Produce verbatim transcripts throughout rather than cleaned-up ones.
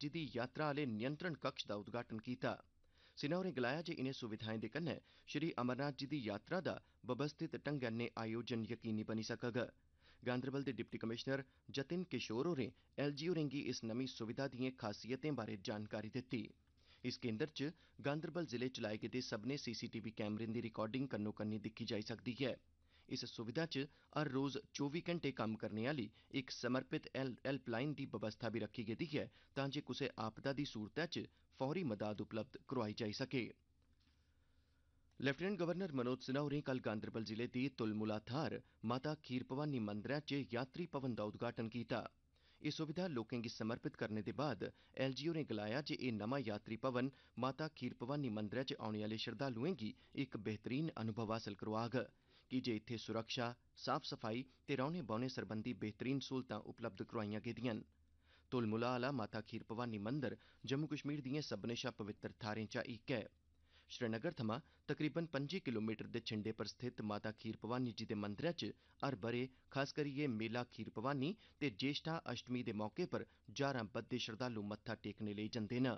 जी दी यात्रा आह्ले नियंत्रण कक्ष दा उद्घाटन कीता। सिन्हा होरें गलाया जे इनें सुविधाएं दे कन्नै श्री अमरनाथ जी दी यात्रा दा बवस्थित ढंगै नै आयोजन यकीनी बनी सकग। गांदरबल दे डिप्टी कमिशनर जतिन किशोर होरें एलजी होरें गी इस नमीं सुविधा दिएं खासियतें बारै जानकारी दित्ती। इस केन्द्र च गांदरबल जिले च लाए गेदे सब्भनें सीसीटीवी कैमरें दी रिकार्डिंग कन्नो कन्नी दिक्खी जाई सकदी ऐ। इस सुविधा च हर रोज चौबी घैंटे कम्म करने आह्ली इक समर्पित हेल्पलाइन दी बवस्था बी रखी गेदी ऐ तां जे कुसै आपदा दी सूरतै च फौरी मदाद उपलब्ध करोआई जाई सकै। लेफ्टिनेंट गवर्नर मनोज सिन्हा होरें कल गांदरबल जिले दी तुलमुला थाह्र माता खीर भवानी मंदरै च यात्री भवन दा उद्घाटन कीता। एह् सुविधा लोकें गी समर्पित करने दे बाद एलजी होरें गलाया जे एह् नमां यात्री भवन माता खीर भवानी मंदरै च औने आह्ले श्रद्धालुएं गी इक बेहतरीन अनुभव हासल करोआग की जे इत्थै सुरक्षा, साफ सफाई ते रौह्ने बौह्ने सरबंधी बेहतरीन स्हूलतां उपलब्ध करोआइयां गेदिआं न। तुलमुला आह्ला माता खीर भवानी मंदर जम्मू कश्मीर दिएं सब्भनें शा पवित्र थाह्रें चा इक ऐ। श्रीनगर थमां तकरीबन पंजी किलोमीटर दे छिंडे पर स्थित माता खीर भवानी जी दे मंदरै च हर ब'रे खास करियै मेला खीर भवानी ते ज्येष्ठा अष्टमी दे मौके पर ज्हारां बद्दे श्रद्धालु मत्था टेकने लेई जंदे न।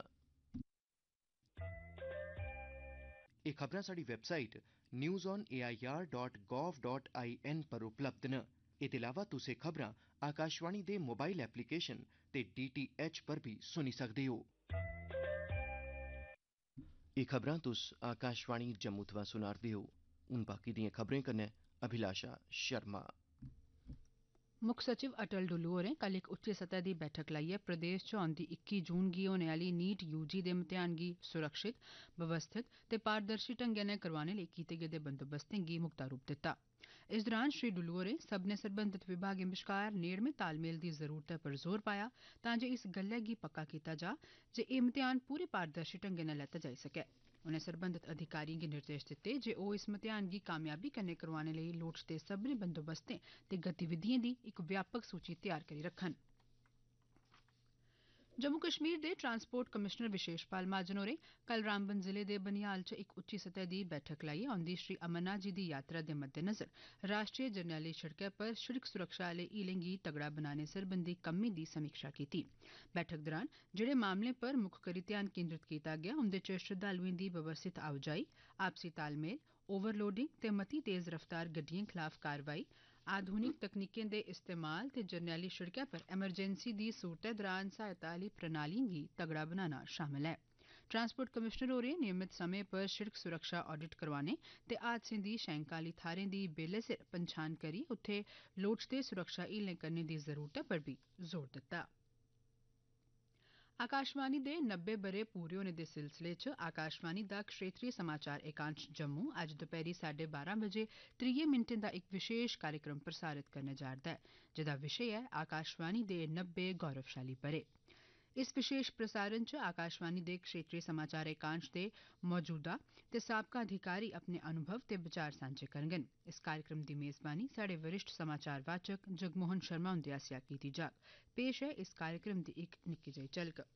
एह् खबरां साढ़ी website news on A I R dot gov dot I N पर उपलब्ध न। एह्दे अलावा तुस एह् खबरां आकाशवाणी दे मोबाइल एप्लीकेशन ते डी टी एच पर बी सुनी सकदे हो। एह् खबरां तुस आकाशवाणी जम्मू थमां सुना'रदे हो। हून बाकी दिएं खबरें कन्नै अभिलाषा शर्मा। मुक्ख सचिव अटल डुल्लू होरें कल इक उच्ची सतह दी बैठक लाइयै प्रदेश च औंदी इक्की जून गी होने आह्ली नीट यूजी दे म्तेहान गी सुरक्षित, व्यवस्थित ते पारदर्शी ढंगै नै करोआने लेई कीते गेदे बंदोबस्तें गी मुक्ता रूप दित्ता। इस दौरान श्री डुल्लू होरें सब्भनें सरबंधत विभागें बश्कार नेड़मे तालमेल दी जरूरतै पर जोर पाया तां जे इस गल्लै गी पक्का कीता जा जे एह् म्तेहान पूरे पारदर्शी ढंगै नै लैता जाई सकै। उनें सरबंधत अधिकारिएं गी निर्देश दित्ते जे ओह् इस म्तेहान गी कामयाबी कन्नै करोआने लेई लोड़चदे सब्भनें बंदोबस्तें ते गतिविधिएं दी इक व्यापक सूची तैयार करी रक्खन। जम्मू कश्मीर दे ट्रांसपोर्ट कमिशनर विशेषपाल महाजन होरें कल रामबन जिले दे बनिहाल च इक उच्ची सतह दी बैठक लाइयै औंदी श्री अमरनाथ जी दी यात्रा दे मद्देनज़र राष्ट्रीय जरनैली शिड़कै पर शिड़क सुरक्षा आह्ले हीलें गी तगड़ा बनाने सरबंधी कम्में दी समीक्षा कीती। बैठक दौरान जेह्ड़े मामलें पर मुक्ख करी ध्यान केंद्रित कीता गेआ उंदे च श्रद्धालुएं दी व्यवस्थित आओजाई, आपसी तालमेल, ओवरलोडिंग ते मती तेज रफ्तार गड्डिएं खलाफ कारवाई, आधुनिक तकनीकें दे इस्तेमाल ते जरनैली शिड़कै पर एमरजेंसी दी सूरतै दौरान सहायता आह्ली प्रणालिएं गी तगड़ा बनाना शामल ऐ। ट्रांसपोर्ट कमिशनर होरें नियमित समें पर शिड़क सुरक्षा ऑडिट करोआने ते हादसें दी शैंका आह्ली थाह्रें दी बेल्ले सिर पंछान करी उत्थै लोड़चदे सुरक्षा हीलें करने दी जरूरतै पर बी जोर दित्ता। आकाशवाणी दे नब्बे ब'रे पूरे होने दे सिलसिले च आकाशवाणी दा क्षेत्रीय समाचार एकांश जम्मू अज्ज दपैह्री साड्डे बारां बजे त्रीह् मिंटें दा इक विशेष कार्यक्रम प्रसारित करने जा'रदा ऐ जेह्दा विशे ऐ आकाशवाणी दे नब्बे गौरवशाली ब'रे। इस विशेष प्रसारण च आकाशवाणी दे क्षेत्रीय समाचार एकांश दे मौजूदा ते साबका अधिकारी अपने अनुभव ते विचार सांझे करङन। इस कार्यक्रम दी मेजबानी साढ़े वरिष्ठ समाचार वाचक जगमोहन शर्मा हुंदे आसेआ कीती जाग। पेश ऐ इस कार्यक्रम दी इक निक्की जेही झलक।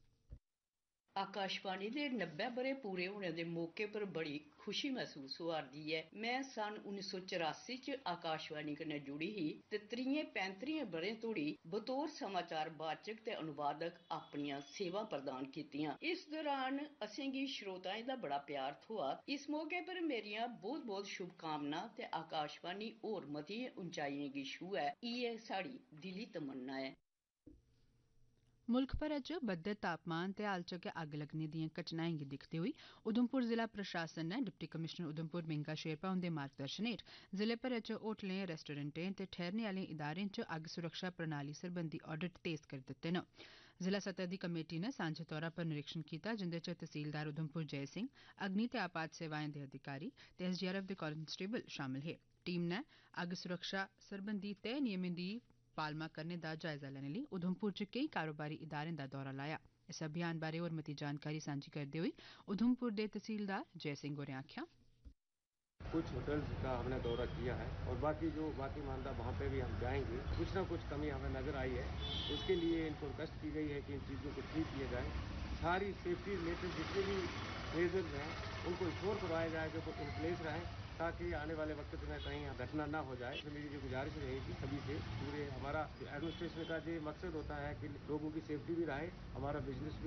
आकाशवाणी दे नब्बे ब'रे पूरे होने दे मौके पर बड़ी खुशी महसूस होआ दी ऐ। मैं सन उन्नी सौ चौरासी च आकाशवाणी कन्नै जुड़ी ही ते त्रीहें पैंत्रियें ब'रें धोड़ी बतौर समाचार वाचक ते अनुवादक अपनियां सेवां प्रदान कीतियां। इस दौरान असेंगी श्रोताएं दा बड़ा प्यार थ्होआ। इस मौके पर मेरियां बहुत बहुत शुभकामनां ते आकाशवाणी होर मतियें उंचाइयें गी छूऐ, इ'यै साढ़ी दिली तमन्ना ऐ। मुल्ख भरै च बधदे तापमान ते हाल च गै अग्ग लगने दिएं घटनाएं गी दिक्खदे होई उधमपुर जिला प्रशासन नै डिप्टी कमिशनर उधमपुर मिंगा शेरपा हुंदे मार्गदर्शन हेठ जिले भरै च होटलें, रेस्टोरेंटें ते ठैह्रने आह्ले इदारें च अग्ग सुरक्षा प्रणाली सरबंधी ऑडिट तेज करी दित्ते न। जिला सतह दी कमेटी नै सांझे तौरा पर निरीक्षण कीता जिंदे च तहसीलदार उधमपुर जय सिंह, अग्नि ते आपात सेवाएं दे अधिकारी ते एसडीआरएफ दे कांस्टेबल शामल हे। टीम नै अग्ग सुरक्षा सरबंधी तय नियमें दी पालमा करने दा जायजा लैने लेई उधमपुर च केई कारोबारी इदारें दा दौरा लाया। इस अभियान बारै होर मती जानकारी सांझी करदे होई उधमपुर दे तहसीलदार जय सिंह होरें आखेआ, कुछ होटल्स का हमने दौरा किया है और बाकी जो बाकी मानदा वहाँ पे भी हम जाएंगे। कुछ ना कुछ कमी हमें नजर आई है, उसके लिए इनको रिक्वेस्ट की गई है कि इन चीज़ों को ठीक किया जाए। सारी सेफ्टी रिलेटेड जितने भी मेजर्स हैं उनको इंश्योर करवाया जाए जो इन प्लेस रहें ताकि आने वाले वक्त में कहीं घटना ना हो जाए। तो मेरी जो गुजारिश रहेगी सभी से, पूरे हमारा एडमिनिस्ट्रेशन का जो मकसद होता है कि लोगों की सेफ्टी भी रहे, हमारा बिजनेस